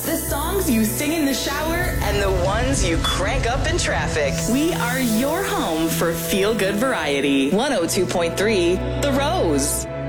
The songs you sing in the shower and the ones you crank up in traffic. We are your home for feel-good variety. 102.3 The Rose.